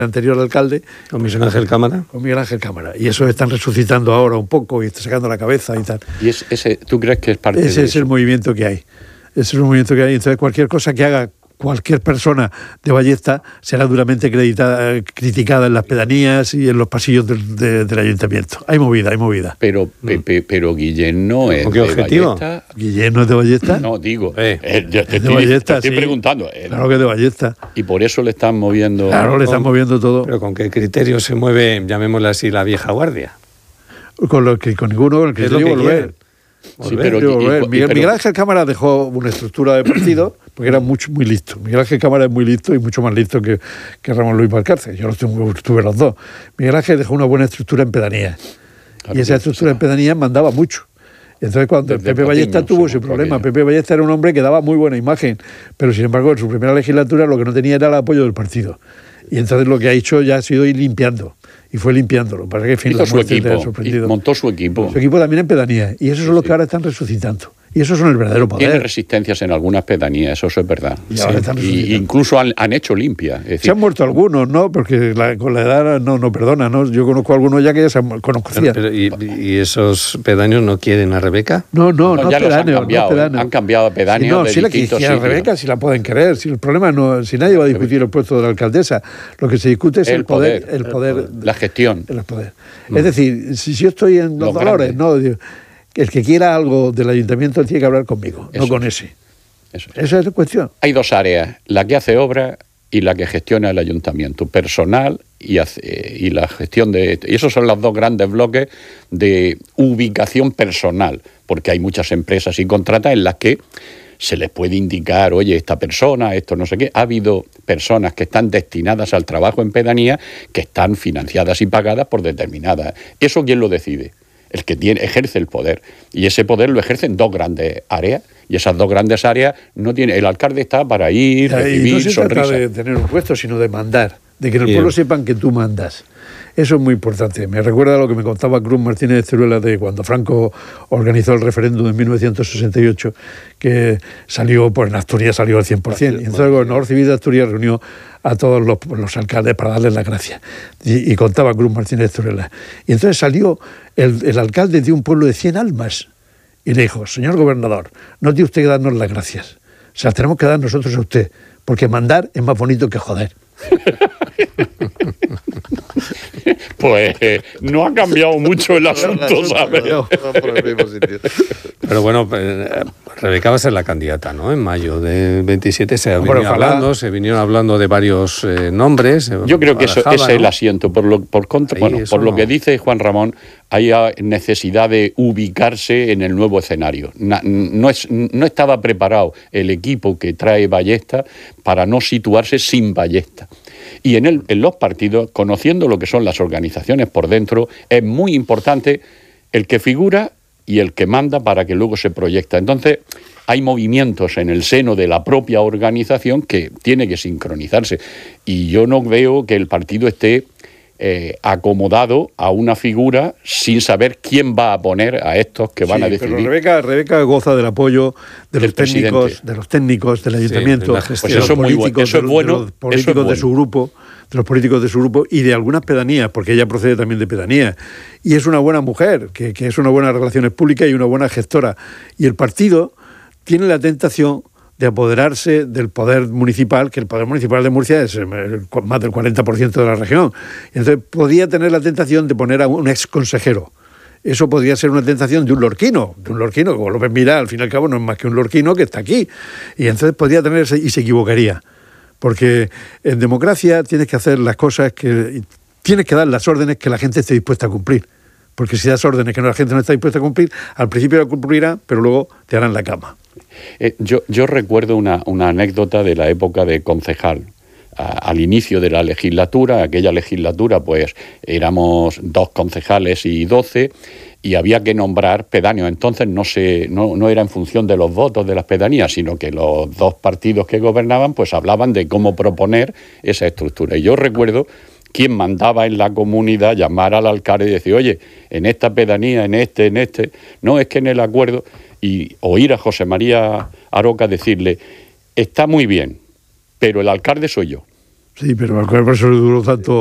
anterior alcalde. Con Miguel Ángel Cámara. Con Miguel Ángel Cámara. Y eso están resucitando ahora un poco y está sacando la cabeza y tal. ¿Y ese, tú crees que es parte de eso? Ese es el movimiento que hay. Ese es el movimiento que hay. Entonces, cualquier cosa que haga cualquier persona de Ballesta será duramente criticada en las pedanías y en los pasillos del ayuntamiento. Hay movida. Pero Guillén no es de objetivo? Ballesta. ¿Guillén no es de Ballesta? No, digo, yo te estoy preguntando. Claro que es de Ballesta. Y por eso le están moviendo... Claro, le están moviendo todo. Pero ¿con qué criterio se mueve, llamémosle así, la vieja guardia? Con ninguno, con el criterio volver. Sí, pero Miguel Ángel Cámara dejó una estructura de partido porque era muy listo. Miguel Ángel Cámara es muy listo y mucho más listo que Ramón Luis Valcárcel. Yo tuve los dos. Miguel Ángel dejó una buena estructura en pedanías. Claro, y esa estructura en pedanías mandaba mucho. Entonces, cuando Pepe Ballesta tuvo ese problema, Pepe Ballesta era un hombre que daba muy buena imagen, pero sin embargo, en su primera legislatura lo que no tenía era el apoyo del partido. Y entonces lo que ha hecho ya ha sido ir limpiándolo. Y fue limpiándolo. Para que, en fin, hizo su equipo, y montó su equipo. Su equipo también en pedanías. Y esos son los que ahora están resucitando. Y esos son el verdadero poder. Tiene resistencias en algunas pedanías, eso es verdad. Y incluso han hecho limpia. Es decir, se han muerto algunos, ¿no? Porque con la edad no perdona, ¿no? Yo conozco a algunos ya que ya se conocían. ¿Y esos pedaños no quieren a Rebeca? No pedáneos. Han cambiado a pedáneos si de distintos a Rebeca si la pueden querer. Si el problema no, si nadie va a discutir el puesto de la alcaldesa, lo que se discute es el poder. La gestión. El poder. Es decir, si yo estoy en los dolores, no... El que quiera algo del ayuntamiento tiene que hablar conmigo, no con ese. Esa es la cuestión. Hay dos áreas, la que hace obra y la que gestiona el ayuntamiento, personal y la gestión de... Y esos son los dos grandes bloques de ubicación personal, porque hay muchas empresas y contratas en las que se les puede indicar, oye, esta persona, esto no sé qué. Ha habido personas que están destinadas al trabajo en pedanía que están financiadas y pagadas por determinadas. ¿Eso quién lo decide? El que ejerce el poder. Y ese poder lo ejercen dos grandes áreas. Y esas dos grandes áreas no tiene... El alcalde está para ir, recibir, no se sonrisa. trata de tener un puesto, sino de mandar. De que en el pueblo sepan que tú mandas. Eso es muy importante. Me recuerda a lo que me contaba Cruz Martínez de Teruel de cuando Franco organizó el referéndum en 1968, que salió, pues en Asturias salió al 100%. Y entonces el gobernador civil de Asturias reunió a todos los alcaldes para darles las gracias. Y contaba Cruz Martínez de Teruel. Y entonces salió el alcalde de un pueblo de 100 almas y le dijo: señor gobernador, no tiene usted que darnos las gracias. O sea, tenemos que dar nosotros a usted, porque mandar es más bonito que joder. Pues no ha cambiado mucho el asunto, ¿sabes? Pero bueno, Rebeca va a ser la candidata, ¿no? En mayo del 27 se vinieron hablando de varios nombres. Yo creo que ese es el asiento. Por lo que dice Juan Ramón, hay necesidad de ubicarse en el nuevo escenario. No estaba preparado el equipo que trae Ballesta para no situarse sin Ballesta. Y en los partidos, conociendo lo que son las organizaciones por dentro, es muy importante el que figura y el que manda para que luego se proyecta. Entonces, hay movimientos en el seno de la propia organización que tiene que sincronizarse. Y yo no veo que el partido esté acomodado a una figura sin saber quién va a poner a estos que van a decidir. Pero Rebeca goza del apoyo de los técnicos del ayuntamiento, pues eso es muy bueno. Eso es bueno. De los políticos de su grupo y de algunas pedanías, porque ella procede también de pedanías. Y es una buena mujer, que es una buena relaciones públicas y una buena gestora. Y el partido tiene la tentación de apoderarse del poder municipal, que el poder municipal de Murcia es más del 40% de la región. Entonces podía tener la tentación de poner a un exconsejero. Eso podría ser una tentación de un lorquino, como López Milá, al fin y al cabo no es más que un lorquino que está aquí. Y entonces podría tener y se equivocaría. Porque en democracia tienes que hacer las cosas tienes que dar las órdenes que la gente esté dispuesta a cumplir. Porque si das órdenes que la gente no está dispuesta a cumplir, al principio la cumplirá, pero luego te harán la cama. Yo recuerdo una anécdota de la época de concejal. Al inicio de la legislatura, aquella legislatura, pues éramos 2 concejales y 12, y había que nombrar pedáneos. Entonces no era en función de los votos de las pedanías, sino que los 2 partidos que gobernaban pues hablaban de cómo proponer esa estructura. Y yo recuerdo quien mandaba en la comunidad llamar al alcalde y decir: oye, en esta pedanía, en este, no, es que en el acuerdo, y oír a José María Aroca decirle: está muy bien, pero el alcalde soy yo. Sí, pero por eso le duró tanto